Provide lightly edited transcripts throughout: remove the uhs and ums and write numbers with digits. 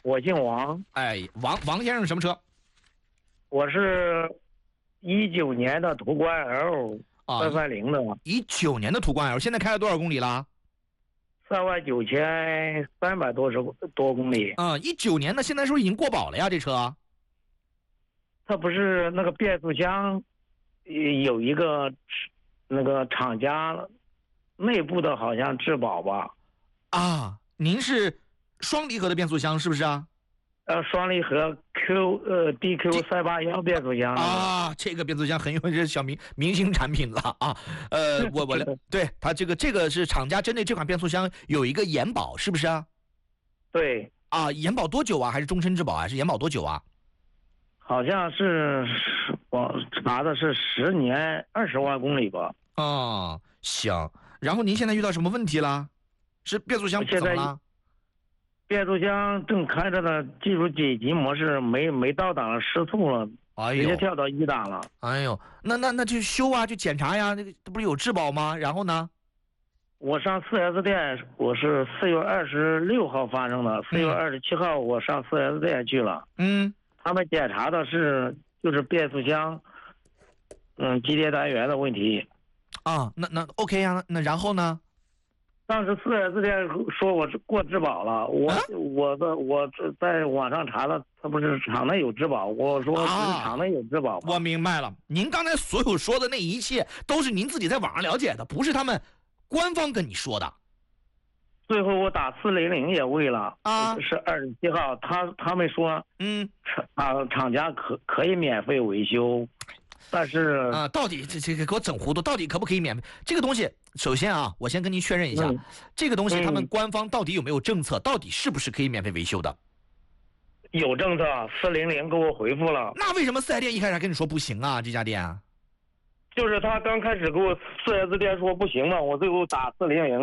我姓王。 哎，王先生什么车？ 我是19年的途观 L 330的。 19年的途观 L， 现在开了多少公里了 39300多公里。 19年的，现在是不是已经过保了呀？这车？ 它不是那个变速箱有一个那个厂家内部的好像质保吧？ 您是双离合的变速箱是不是啊？ 双离合 DQ 381变速箱这个变速箱很有这小明星产品了啊。我对它这个是厂家针对这款变速箱有一个延保是不是啊？ 对延保多久啊？还是终身质保啊？是延保多久啊？ 好像是我查的是10年20万公里吧。 行。然后您现在遇到什么问题了？是变速箱怎么了？ 变速箱正开着呢，进入紧急模式，没到档失速了，直接跳到1档了。 那就修啊，就检查呀，这不是有质保吗？然后呢？ 我上 4S 店，我是4月26号发生的，4月27号我上 4S 店去了。他们检查的就是变速箱，机电单元的问题。 那 OK 呀，那然后呢？ 当时 4S 店说我是过质保了，我在网上查了，他不是厂内有质保，我说不是厂内有质保。 我明白了，您刚才所有说的那一切都是您自己在网上了解的，不是他们官方跟你说的。 最后我打400也问了是27号，他们说厂家可以免费维修。但是到底这个给我整糊涂，到底可不可以免费？这个东西，首先我先跟您确认一下，这个东西他们官方到底有没有政策，到底是不是可以免费维修的？ 有政策，400给我回复了。 那为什么4S店一开始还跟你说不行啊？这家店就是他刚开始给我4S店说不行嘛，我最后打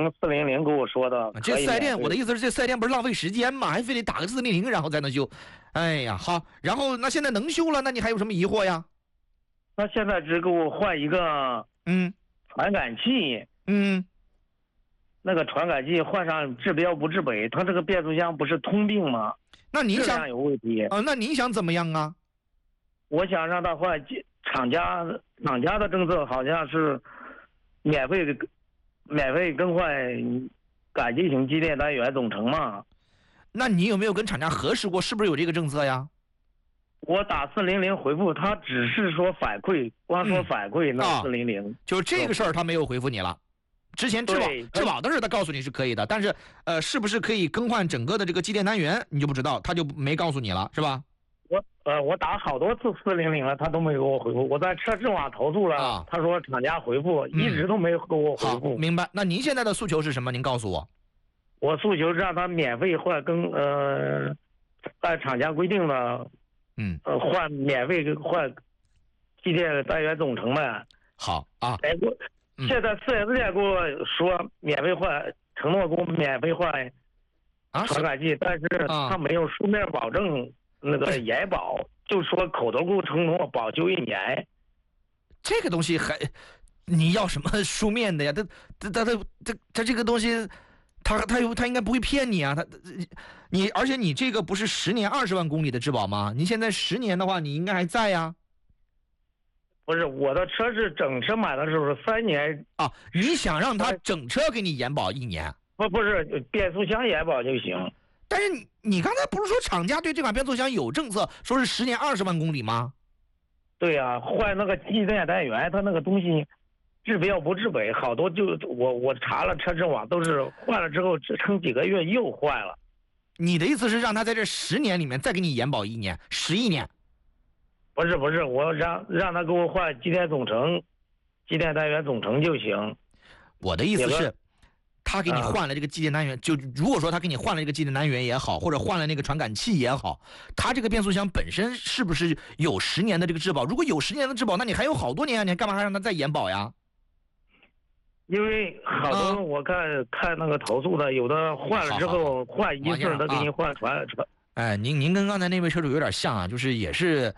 400跟我说的。 这4S店，我的意思是这4S店不是浪费时间吗？还非得打个400然后才能修。哎呀，好，然后那现在能修了，那你还有什么疑惑呀？ 他现在只给我换一个传感器，那个传感器换上治标不治本，他这个变速箱不是通病吗？ 那您想有问题那您想怎么样啊？ 我想让他换，厂家的政策好像是免费更换感激型机电单元总成嘛。 那你有没有跟厂家核实过，是不是有这个政策呀？ 我打400回复，他只是说反馈，光说反馈那400， 就是这个事儿他没有回复你了。之前质保的事他告诉你是可以的，但是是不是可以更换整个的这个机电单元你就不知道，他就没告诉你了，是吧？ 我打好多次400了，他都没给我回复。我在车质网投诉了，他说厂家回复，一直都没给我回复。 好，明白。那您现在的诉求是什么？您告诉我。 我诉求是让他免费换按厂家规定的。换免费换机电单元总成呗。 好现在4S店给我说免费换，承诺给我免费换传感器，但是他没有书面保证那个延保，就说口头给我承诺保修1年。 这个东西你要什么书面的呀？他这个东西。他应该不会骗你啊，而且你这个不是10年20万公里的质保吗？你现在10年的话，你应该还在呀。 不是，我的车是整车买的时候是3年你想让他整车给你延保1年？ 不是变速箱延保就行。 但是你刚才不是说厂家对这款变速箱有政策，说是10年20万公里吗？ 对呀，换那个机电单元，它那个东西。治标不治本，好多就我查了车质网，都是换了之后只撑几个月又坏了。 你的意思是让他在这10年里面再给你延保1年，11年？ 不是，我让他给我换机电总成，机电单元总成就行。 我的意思是，他给你换了这个机电单元，就如果说他给你换了这个机电单元也好，或者换了那个传感器也好，他这个变速箱本身是不是有10年的这个质保？如果有10年的质保，那你还有好多年，你干嘛还让他再延保呀？ 因为好多我看那个投诉的，有的换了之后换一次，他给你换传。 您跟刚才那位车主有点像啊，就是也是，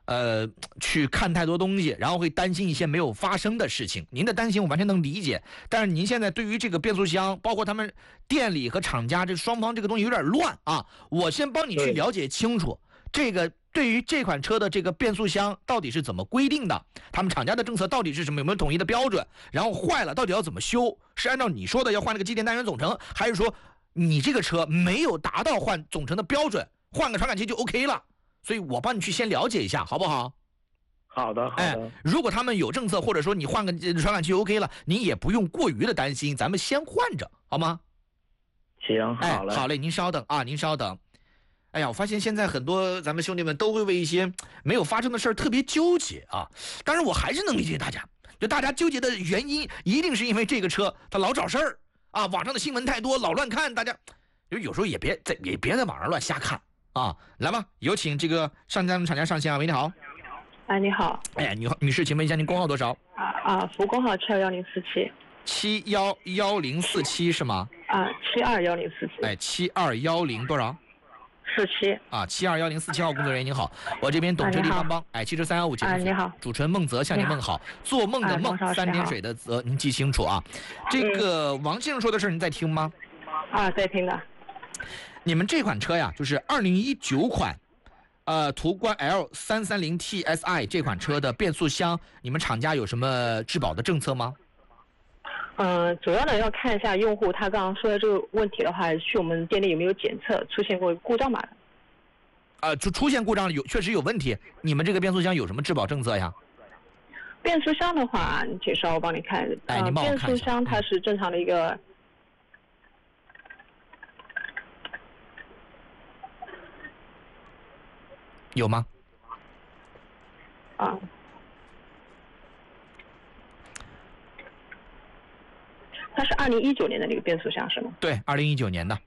去看太多东西，然后会担心一些没有发生的事情。您的担心我完全能理解，但是您现在对于这个变速箱，包括他们店里和厂家这双方这个东西有点乱啊。我先帮你去了解清楚，这个对于这款车的这个变速箱到底是怎么规定的，他们厂家的政策到底是什么，有没有统一的标准，然后坏了到底要怎么修，是按照你说的要换那个机电单元总成，还是说你这个车没有达到换总成的标准，换个传感器就 OK 了？所以我帮你去先了解一下，好不好？ 好的，好的。 如果他们有政策，或者说你换个传感器 OK 了，你也不用过于的担心，咱们先换着，好吗？ 行，好嘞， 好嘞，您稍等啊，您稍等。哎呀，我发现现在很多咱们兄弟们都会为一些没有发生的事儿特别纠结啊。当然，我还是能理解大家，就大家纠结的原因，一定是因为这个车它老找事儿啊，网上的新闻太多，老乱看，大家有时候也别在网上乱瞎看。啊，来吧，有请这个厂家上线啊。喂，你好。 你好。 哎，女士，请问一下您工号多少？ 服务工号7211047。 7111047是吗 ？7211047。 哎，72110多少 ？47。 7211047号工作人员您好，我这边懂车立邦邦，汽车315节目组， 你好， 主持人孟泽向您问好，做梦的梦，3点水的泽，您记清楚啊。这个王先生说的事您在听吗？ 在听的。 你们这款车呀，就是2019款，途观 L330 TSI 这款车的变速箱，你们厂家有什么质保的政策吗？ 主要的要看一下用户他刚刚说的这个问题的话，去我们店里有没有检测出现过故障码的？ 就出现故障确实有问题。你们这个变速箱有什么质保政策呀？ 变速箱的话，你介绍我帮你看。 你帮我看一下。 变速箱它是正常的一个。 有吗？ 它是2019年的那个变速箱是吗？ 对，2019年的。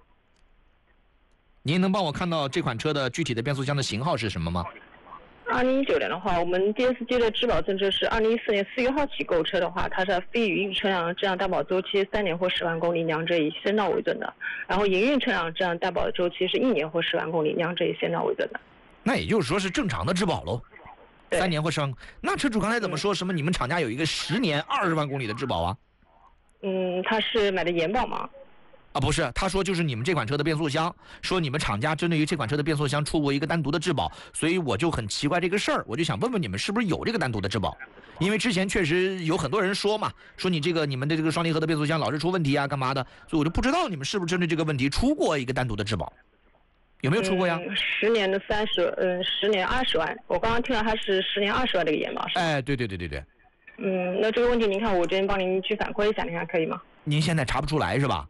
您能帮我看到这款车的具体的变速箱的型号是什么吗 ？2019年的话，我们 DSG 的质保政策是2014年4月号起购车的话，它是非营运车辆这样担保周期3年或10万公里，两者以先到为准的。然后营运车辆这样担保的周期是1年或10万公里，两者以先到为准的。 那也就是说是正常的质保喽，3年或10万。那车主刚才怎么说什么你们厂家有一个10年20万公里的质保啊？ 他是买的延保吗？ 不是，他说就是你们这款车的变速箱，说你们厂家针对于这款车的变速箱出过一个单独的质保，所以我就很奇怪这个事儿，我就想问问你们是不是有这个单独的质保？因为之前确实有很多人说嘛，说你们的这个双离合的变速箱老是出问题啊，干嘛的，所以我就不知道你们是不是针对这个问题出过一个单独的质保。有没有出过呀 ？10年的10年20万，我刚刚听到它是10年20万这个延保是吧？ 哎，对。 那这个问题您看我这边帮您去反馈一下，您看可以吗？ 您现在查不出来是吧？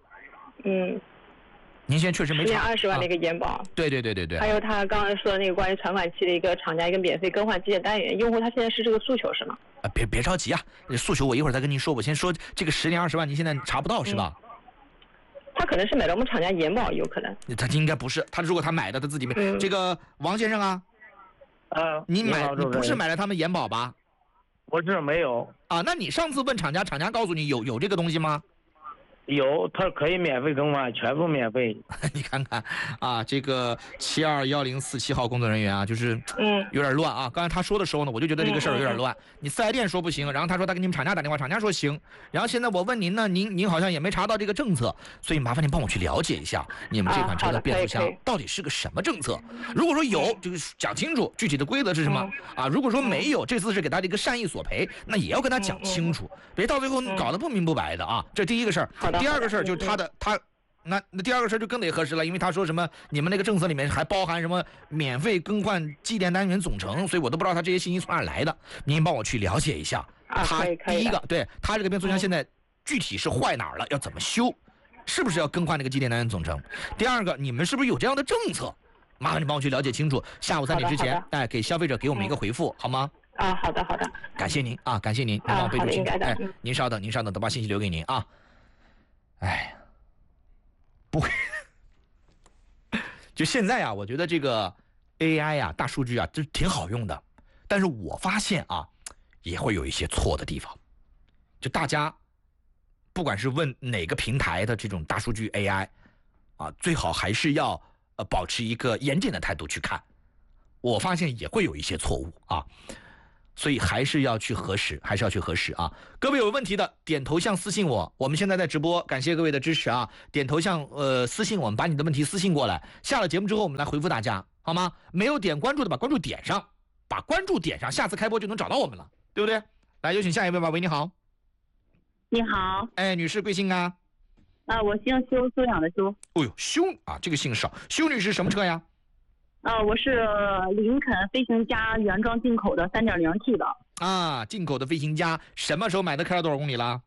您现在确实没查。10 年20万的一个延保。 对。 还有他刚才说的那个关于传感器的一个厂家一个免费更换机电单元，用户他现在是这个诉求是吗？ 别着急啊，诉求我一会儿再跟您说，我先说这个10年20万您现在查不到是吧？ 他可能是买了我们厂家延保，有可能。 他应该不是，如果他买的他自己没。这个王先生啊，你不是买了他们延保吧？ 我这没有。 那你上次问厂家告诉你有这个东西吗？ 有，它可以免费更换，全部免费。 你看看啊，这个7211047号工作人员啊，就是有点乱啊。刚才他说的时候呢，我就觉得这个事儿有点乱。你4S店说不行，然后他说他给你们厂家打电话，厂家说行，然后现在我问您呢，您好像也没查到这个政策，所以麻烦您帮我去了解一下你们这款车的变速箱到底是个什么政策。如果说有，就是讲清楚具体的规则是什么啊。如果说没有，这次是给他的一个善意索赔，那也要跟他讲清楚，别到最后搞得不明不白的啊。这第一个事儿。第二个事儿就是那第二个事儿就更得核实了，因为他说什么你们那个政策里面还包含什么免费更换机电单元总成，所以我都不知道他这些信息从哪来的。您帮我去了解一下。他第一个，对他这个变速箱现在具体是坏哪儿了，要怎么修，是不是要更换那个机电单元总成？第二个，你们是不是有这样的政策？麻烦你帮我去了解清楚，下午3点之前，给消费者给我们一个回复，好吗？ 好的。 感谢您啊，感谢您，帮我备注清楚。您稍等，等把信息留给您啊。哎，不会，就现在啊，我觉得这个 AI 啊，大数据啊，这挺好用的，但是我发现啊，也会有一些错的地方。就大家不管是问哪个平台的这种大数据 AI 啊，最好还是要保持一个严谨的态度去看我发现也会有一些错误啊。所以还是要去核实啊！各位有问题的点头像私信我，我们现在在直播，感谢各位的支持啊！点头像私信我们，把你的问题私信过来，下了节目之后我们来回复大家，好吗？没有点关注的把关注点上，下次开播就能找到我们了，对不对？来，有请下一位吧。喂，你好。 你好。 哎，女士贵姓啊？ 我姓修，修养的修。 哦呦，修啊，这个姓少。修女士什么车呀？ 我是林肯飞行家原装进口的 3.0T 的啊，进口的飞行家，什么时候买的？开了多少公里了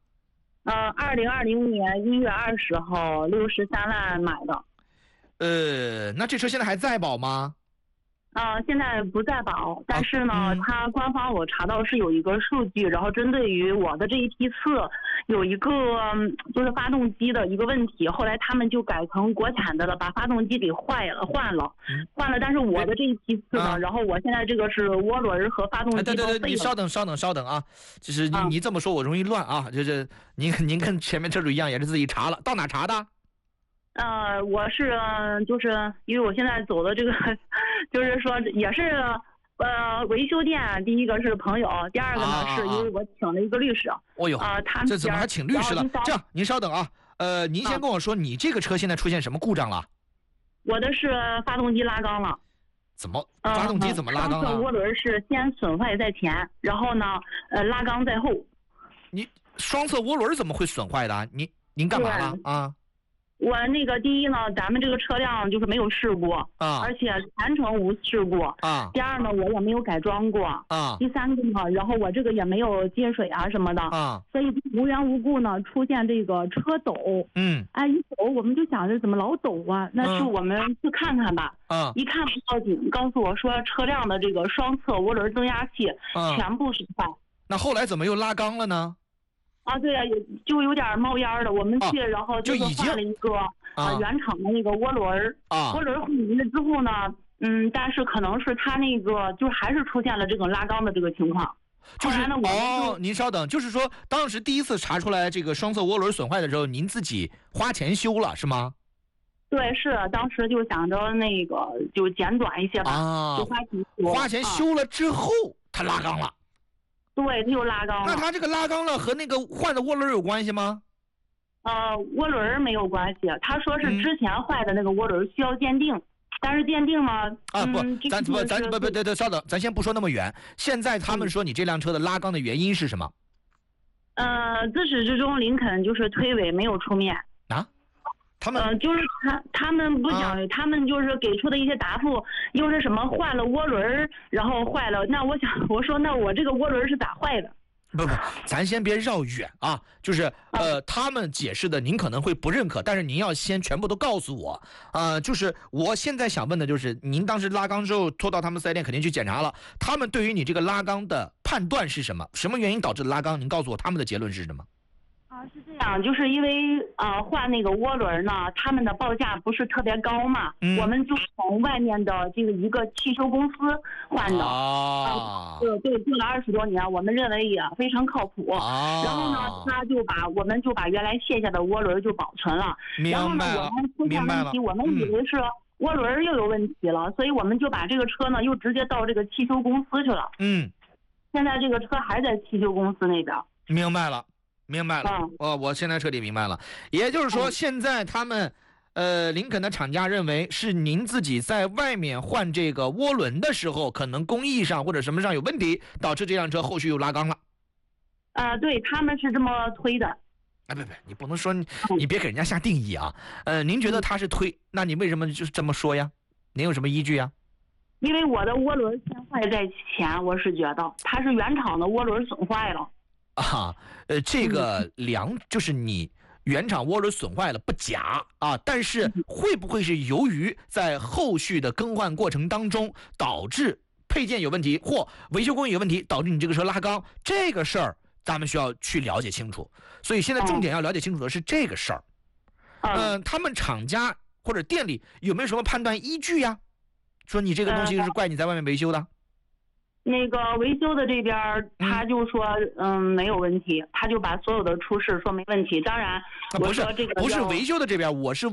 ？2020年1月20号63万买的。那这车现在还在保吗？ 现在不在保，但是呢，它官方我查到是有一个数据，然后针对于我的这一批次有一个就是发动机的一个问题，后来他们就改成国产的了，把发动机给换了，但是我的这一批次呢，然后我现在这个是涡轮和发动机都废了。 对，你稍等啊，就是你这么说我容易乱啊，就是您跟前面车主一样也是自己查了，到哪查的？ 我是就是因为我现在走的这个，就是说也是维修店，第一个是朋友，第二个呢是因为我请了一个律师。 哦呦，他们这怎么还请律师了？这样，您稍等啊，您先跟我说，你这个车现在出现什么故障了？ 我的是发动机拉缸了。 怎么？发动机怎么拉缸了？ 涡轮是先损坏在前，然后呢，拉缸在后。 你双侧涡轮怎么会损坏的？您干嘛了啊？ 我那个第一呢，咱们这个车辆就是没有事故而且全程无事故第二呢，我也没有改装过第三个呢，然后我这个也没有进水啊什么的所以无缘无故呢出现这个车抖一抖我们就想着怎么老抖啊？那是我们去看看吧一看不要紧，告诉我说车辆的这个双侧涡轮增压器全部损坏。 那后来怎么又拉缸了呢？ 对啊，就有点冒烟的。我们去，然后就是换了一个原厂的那个涡轮涡轮换了之后呢，但是可能是它那个就还是出现了这种拉缸的这个情况。 就是您稍等，就是说当时第一次查出来这个双侧涡轮损坏的时候，您自己花钱修了是吗？ 对，是当时就想着那个就简短一些吧，就花钱修了之后，它拉缸了。 对，它又拉缸了。 那它这个拉缸了和那个换的涡轮有关系吗？ 涡轮没有关系。他说是之前坏的那个涡轮需要鉴定，但是鉴定呢？ 咱稍等，咱先不说那么远。现在他们说你这辆车的拉缸的原因是什么？ 自始至终林肯就是推诿没有出面啊。他们就是他们不讲，他们就是给出的一些答复，又是什么换了涡轮，然后坏了。那我说那我这个涡轮是咋坏的？ 不，咱先别绕远啊。就是他们解释的您可能会不认可，但是您要先全部都告诉我。就是我现在想问的就是，您当时拉缸之后拖到他们4S店肯定去检查了，他们对于你这个拉缸的判断是什么？什么原因导致拉缸？您告诉我他们的结论是什么？ 是这样，就是因为换那个涡轮呢，他们的报价不是特别高嘛，我们就从外面的这个一个汽修公司换的对，做了20多年，我们认为也非常靠谱然后呢，我们就把原来卸下的涡轮就保存了，然后呢，我们出现问题，我们以为是涡轮又有问题了，所以我们就把这个车呢又直接到这个汽修公司去了。现在这个车还在汽修公司那边。 明白了，我现在彻底明白了。也就是说，现在他们，林肯的厂家认为是您自己在外面换这个涡轮的时候，可能工艺上或者什么上有问题，导致这辆车后续又拉缸了。 对，他们是这么推的。 不，你不能说你别给人家下定义啊。您觉得他是推，那你为什么就是这么说呀？您有什么依据呀？ 因为我的涡轮先坏在前，我是觉得它是原厂的涡轮损坏了。 这个就是你原厂涡轮损坏了不假但是会不会是由于在后续的更换过程当中导致配件有问题或维修工艺有问题，导致你这个车拉缸？这个事儿咱们需要去了解清楚。所以现在重点要了解清楚的是这个事儿。他们厂家或者店里有没有什么判断依据呀？说你这个东西是怪你在外面维修的？ 那个维修的这边他就说没有问题，他就把所有的出示说没问题。当然我说这个不是维修的这边，我是问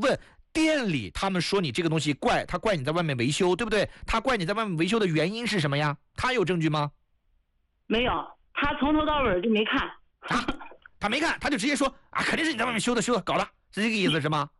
店里他们说你这个东西怪，他怪你在外面维修，对不对？他怪你在外面维修的原因是什么呀？他有证据吗？ 没有，他从头到尾就没看。 他没看，他就直接说啊，肯定是你在外面修的，搞的，是这个意思是吗？